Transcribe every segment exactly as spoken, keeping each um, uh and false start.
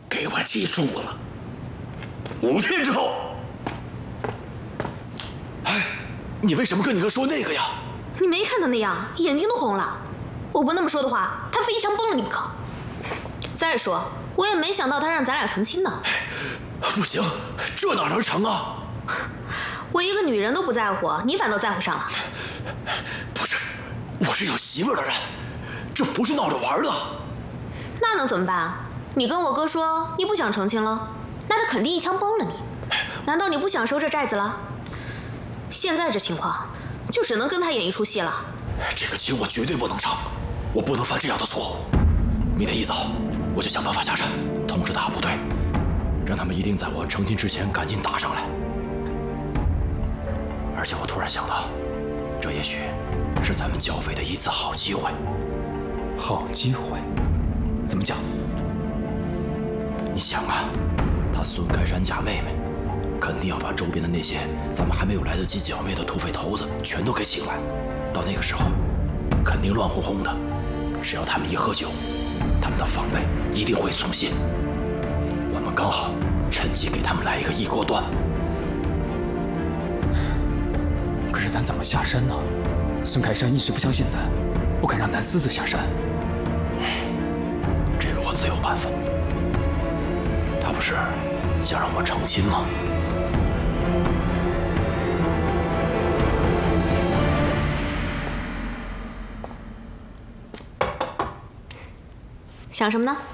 给我记住了，五天之后。 哎，你为什么跟你哥说那个呀？ 你没看他那样，眼睛都红了。我不那么说的话，他非一枪崩了你不可。再说，我也没想到他让咱俩成亲呢。 不行，这哪能成啊？ 我一个女人都不在乎，你反倒在乎上了。 不是，我是有媳妇儿的人，这不是闹着玩的。 那能怎么办？你跟我哥说你不想成亲了，那他肯定一枪崩了你。难道你不想收这债子了？现在这情况，就只能跟他演一出戏了。 这个亲我绝对不能成，我不能犯这样的错误。明天一早，我就想办法下山，通知大部队，让他们一定在我成亲之前赶紧打上来。而且我突然想到，这也许是咱们剿匪的一次好机会。 好机会？怎么讲？ 你想啊，他孙开山家妹妹，肯定要把周边的那些咱们还没有来得及剿灭的土匪头子全都给请来。到那个时候，肯定乱哄哄的。只要他们一喝酒，他们的防卫一定会松懈。我们刚好趁机给他们来一个一锅端。 可是咱怎么下山呢？孙开山一直不像现在，不肯让咱私自下山。 这个我自有办法。他不是想让我成亲吗？ 想什么呢？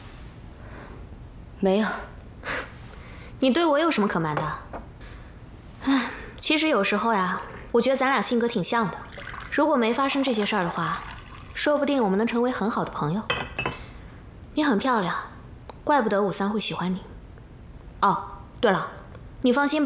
没有。 你对我有什么可瞒的？唉，其实有时候呀，我觉得咱俩性格挺像的。如果没发生这些事儿的话，说不定我们能成为很好的朋友。你很漂亮，怪不得武三会喜欢你。哦，对了，你放心吧。